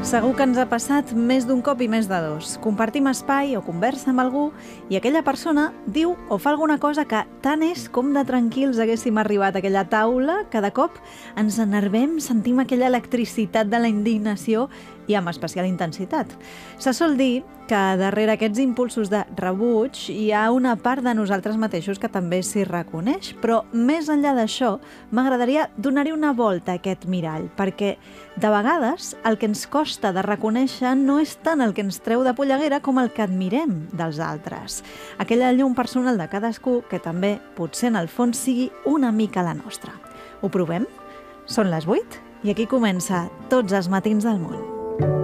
Segur que ens ha passat més d'un cop i més de dos. Compartim espai o conversa amb algú i aquella persona diu o fa alguna cosa que tant és com de tranquils haguéssim arribat a aquella taula que de cop ens enervem, sentim aquella electricitat de la indignació i amb especial intensitat. Se sol dir que darrere aquests impulsos de rebuig hi ha una part de nosaltres mateixos que també s'hi reconeix, però més enllà d'això m'agradaria donar-hi una volta a aquest mirall, perquè de vegades el que ens costa de reconèixer no és tant el que ens treu de polleguera com el que admirem dels altres. Aquella llum personal de cadascú que també potser en el fons sigui una mica la nostra. Ho provem? Són les 8 i aquí comença Tots els matins del món.